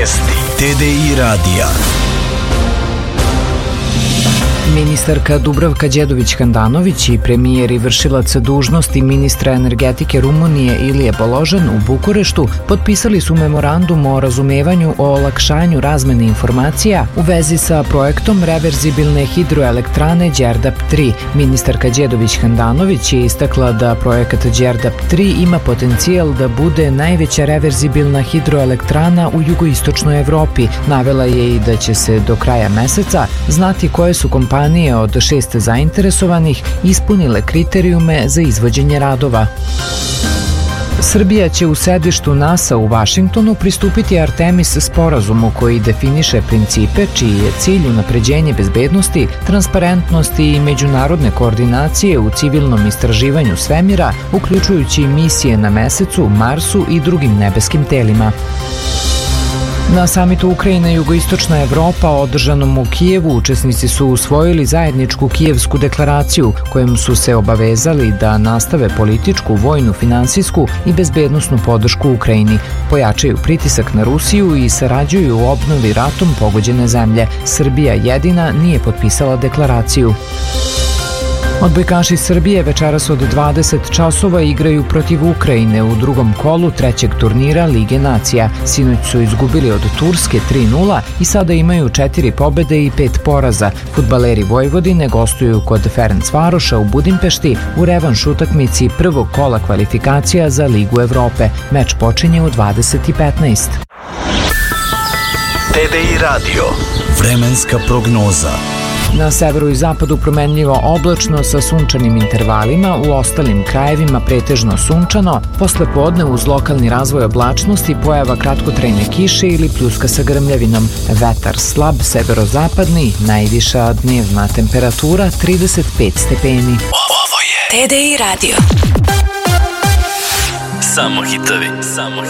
Vesti TDI radija. Ministarka Dubravka Đedović-Handanović i premijer i vršilac dužnosti ministra energetike Rumunije Ilije Boložan u Bukureštu potpisali su memorandum o razumevanju o olakšanju razmene informacija u vezi sa projektom reverzibilne hidroelektrane Đerdap 3. Ministarka Đedović-Handanović je istakla da projekat Đerdap 3 ima potencijal da bude najveća reverzibilna hidroelektrana u jugoistočnoj Evropi. Navela je i da će se do kraja meseca znati koje su kompanije od 6 zainteresovanih ispunile kriterijume za izvođenje radova. Srbija će u sedištu NASA u Vašingtonu pristupiti Artemis sporazumu koji definiše principe čiji je cilj unapređenje bezbednosti, transparentnosti i međunarodne koordinacije u civilnom istraživanju svemira, uključujući misije na Mesecu, Marsu i drugim nebeskim telima. Na samitu Ukrajina i jugoistočna Evropa održanom u Kijevu učesnici su usvojili zajedničku Kijevsku deklaraciju kojom su se obavezali da nastave političku, vojnu, finansijsku i bezbednosnu podršku Ukrajini, pojačaju pritisak na Rusiju i sarađuju u obnovi ratom pogođene zemlje. Srbija jedina nije potpisala deklaraciju. Odbojkaši Srbije večeras od 20 časova igraju protiv Ukrajine u drugom kolu trećeg turnira Lige nacija. Sinoć su izgubili od Turske 3:0 i sada imaju 4 pobede i 5 poraza. Fudbaleri Vojvodine gostuju kod Ferencvaroša u Budimpešti u revanš utakmici prvog kola kvalifikacija za Ligu Evrope. Meč počinje u 20:15. TDI radio. Vremenska prognoza. Na severu i zapadu promenljivo oblačno sa sunčanim intervalima, u ostalim krajevima pretežno sunčano, posle podne uz lokalni razvoj oblačnosti pojava kratkotrajne kiše ili pljuska sa grmljavinom. Vetar slab, severozapadni, najviša dnevna temperatura 35 stepeni. Ovo je TDI radio. Samo hitovi.